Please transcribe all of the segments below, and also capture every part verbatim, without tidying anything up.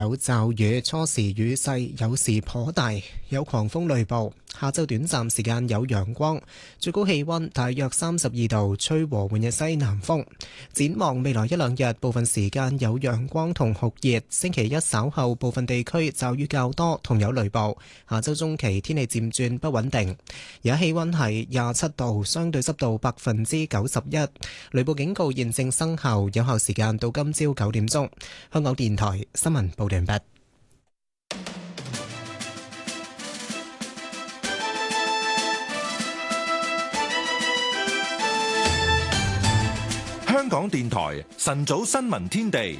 有驟雨，初時雨勢有時頗大，有狂風雷暴。下晝短暫時間有陽光，最高氣溫大約三十二度，吹和緩嘅西南風。展望未來一兩日，部分時間有陽光同酷熱。星期一稍後部分地區驟雨較多，同有雷暴。下週中期天氣漸轉不穩定。而家氣溫係廿七度，相對濕度百分之九十一。雷暴警告現正生效，有效時間到今朝九點鐘。香港電台新聞報道完畢。 香港電台晨早新聞天地，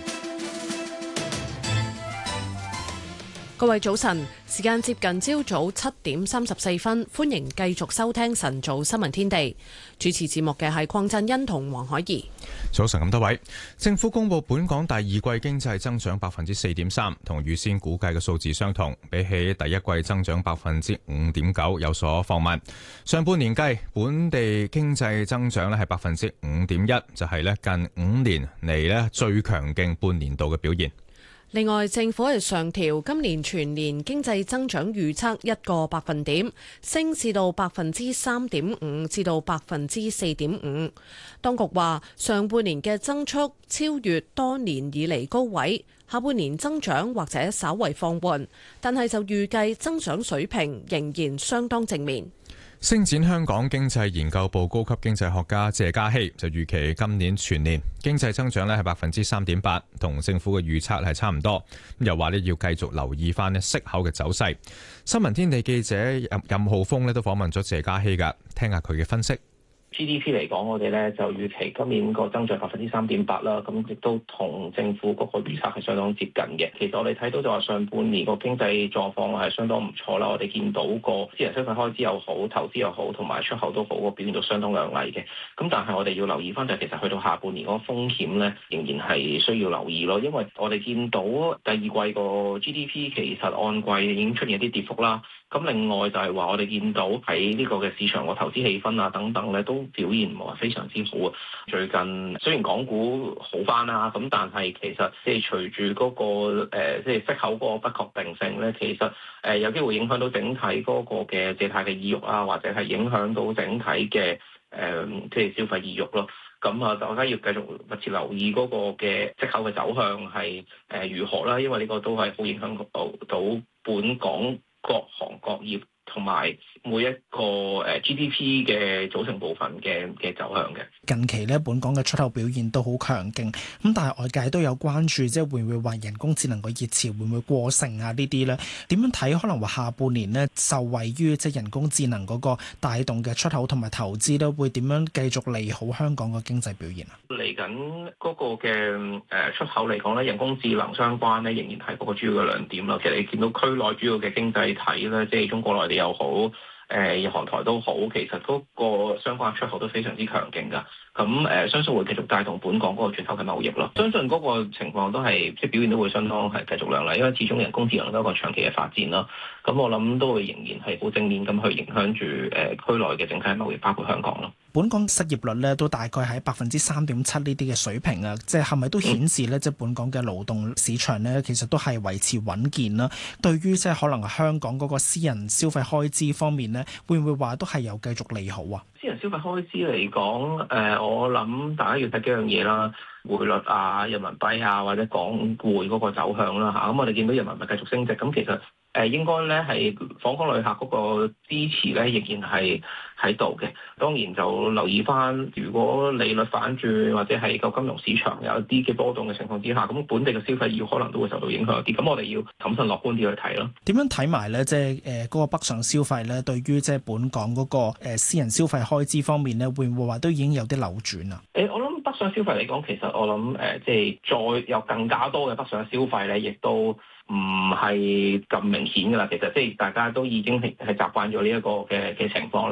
各位早晨，時間接近朝早七點三十四分，歡迎繼續收聽晨早新聞天地。主持節目嘅係鄺振欣同黃海怡。 早晨咁多位，政府公布本港第二季經濟增長百分之四點三，同預先估計嘅數字相同，比起第一季增長百分之五點九有所放慢。上半年計，本地經濟增長咧係百分之五點一，就係咧近五年嚟咧最強勁半年度嘅表現。 另外，政府係上調今年全年經濟增長預測一個百分點，升至到百分之三點五至到百分之四點五。當局話，上半年嘅增速超越多年以嚟高位，下半年增長或者稍為放緩，但係就預計增長水平仍然相當正面。 星展香港經濟研究部高級經濟學家謝嘉熙就預期今年全年經濟增長咧係百分之三點八，同政府嘅預測係差唔多。又話咧要繼續留意翻咧息口嘅走勢。新聞天地記者任浩峰咧都訪問咗謝嘉熙噶，聽下佢嘅分析。 G D P 嚟講，我哋咧就預期今年個增長百分之三點八啦，咁亦都同政府嗰個預測係相當接近嘅。其實我哋睇到就話上半年個經濟狀況係相當唔錯啦，我哋見到個私人消費開支又好，投資又好，同埋出口都好，個表現都相當亮麗嘅。咁但係我哋要留意翻就係其實去到下半年嗰個風險咧，仍然係需要留意咯，因為我哋見到第二季個 G D P 其實按季已經出現一啲跌幅啦。咁另外就係話我哋見到喺呢個嘅市場個投資氣氛啊等等咧，都表現唔係話非常之好啊。最近雖然港股好翻啦，咁但係其實即係隨住嗰個誒即係息口嗰個不確定性咧，其實誒有機會影響到整體嗰個嘅借貸嘅意欲啊，或者係影響到整體嘅誒即係消費意欲咯。咁啊，大家要繼續密切留意嗰個嘅息口嘅走向係誒如何啦，因為呢個都係好影響到到本港各行各業同埋每一個誒 G D P 嘅組成部分嘅嘅走向嘅。 近期咧，本港嘅出口表現都好強勁，咁但係外界都有關注，即係會唔會話人工智能個熱潮會唔會過剩啊？呢啲咧點樣睇？可能話下半年咧受惠於即係人工智能嗰個帶動嘅出口同埋投資咧，會點樣繼續利好香港個經濟表現啊？嚟緊嗰個嘅誒出口嚟講咧，人工智能相關咧，仍然係嗰個主要嘅亮點啦。其實你見到區內主要嘅經濟體咧，即係中國內地又好，誒日韓台都好，其實嗰個相關出口都非常之強勁㗎。咁誒、呃，相信會繼續帶動本港嗰個轉口嘅貿易咯。相信嗰個情況都係即係表現都會相當係繼續亮麗，因為始終人工智能都係一個長期嘅發展啦。咁我諗都會仍然係好正面咁去影響住誒、呃、區內嘅整體貿易，包括香港咯。 本港失業率咧都大概喺百分之三點七呢啲嘅水平啊，即係係咪都顯示咧，即係本港嘅勞動市場咧，其實都係維持穩健啦。對於即係可能香港嗰個私人消費開支方面咧，會唔會話都係有繼續利好啊？ 私人消費開支嚟講，誒、呃，我諗大家要睇幾樣嘢啦，匯率啊、人民幣啊，或者港匯嗰個走向啦嚇。咁、啊、我哋見到人民幣繼續升值，咁其實誒、呃、應該咧係訪港旅客嗰個支持咧，仍然係喺度嘅。當然就留意翻，如果利率反轉或者係個金融市場有一啲嘅波動嘅情況之下，咁本地嘅消費要可能都會受到影響一啲。咁我哋要審慎樂觀啲去睇咯。 點樣睇埋咧？即係誒嗰個北上消費咧，對於即係本港嗰個誒私人消費開支方面咧，會唔會話都已經有啲扭轉啊？ 誒、欸，我諗北上消費嚟講，其實我諗誒，即係再有更加多嘅北上消費咧，亦都唔係咁明顯噶啦。其實即係大家都已經係係習慣咗呢一個嘅嘅情況啦。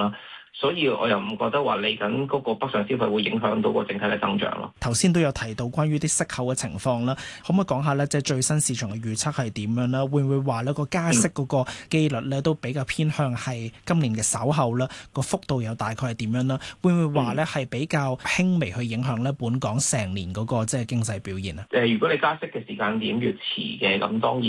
所以我又唔覺得話嚟緊嗰個北上消費會影響到個整體嘅增長咯。 頭先都有提到關於啲息口嘅情況啦，可唔可以講下咧？即係最新市場嘅預測係點樣啦？會唔會話呢個加息嗰個機率咧都比較偏向係今年嘅稍後啦？個幅度又大概係點樣啦？會唔會話咧係比較輕微去影響咧本港成年嗰個即係經濟表現啊？ 誒，如果你加息嘅時間點越遲嘅，咁當然。